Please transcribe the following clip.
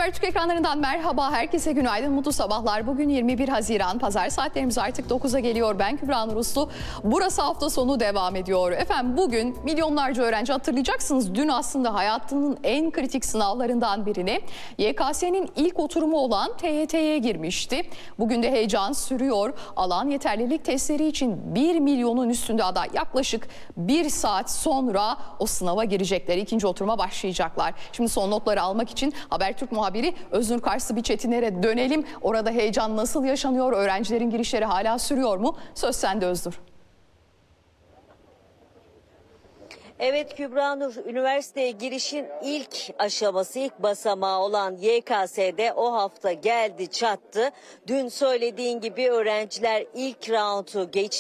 Habertürk ekranlarından merhaba, herkese günaydın, mutlu sabahlar. Bugün 21 Haziran, pazar, saatlerimiz artık 9'a geliyor. Ben Kübra Nur Uslu, burası hafta sonu devam ediyor. Efendim bugün milyonlarca öğrenci, hatırlayacaksınız, dün aslında hayatının en kritik sınavlarından birini, YKS'nin ilk oturumu olan TYT'ye girmişti. Bugün de heyecan sürüyor. Alan yeterlilik testleri için 1 milyonun üstünde aday yaklaşık 1 saat sonra o sınava girecekler, ikinci oturuma başlayacaklar. Şimdi son notları almak için Habertürk muhabiri Öznur Karsıbiçetiner'e dönelim. Orada heyecan nasıl yaşanıyor? Öğrencilerin girişleri hala sürüyor mu? Söz sende Öznur. Evet Kübra Nur, üniversiteye girişin ilk aşaması, ilk basamağı olan YKS'de o hafta geldi çattı. Dün söylediğin gibi öğrenciler ilk roundu geçti.